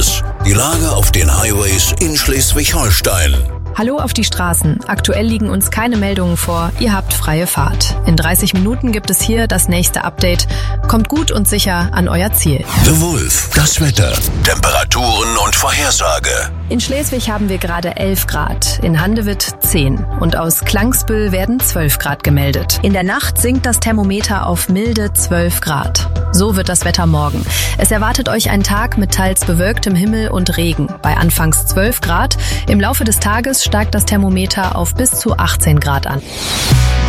Verkehrs. Die Lage auf den Highways in Schleswig-Holstein. Hallo auf die Straßen. Aktuell liegen uns keine Meldungen vor. Ihr habt freie Fahrt. In 30 Minuten gibt es hier das nächste Update. Kommt gut und sicher an euer Ziel. The Wolf, das Wetter, Temperaturen und Vorhersage. In Schleswig haben wir gerade 11 Grad, in Handewitt 10 und aus Klangsbüll werden 12 Grad gemeldet. In der Nacht sinkt das Thermometer auf milde 12 Grad. So wird das Wetter morgen. Es erwartet euch ein Tag mit teils bewölktem Himmel und Regen. Bei anfangs 12 Grad. Im Laufe des Tages steigt das Thermometer auf bis zu 18 Grad an.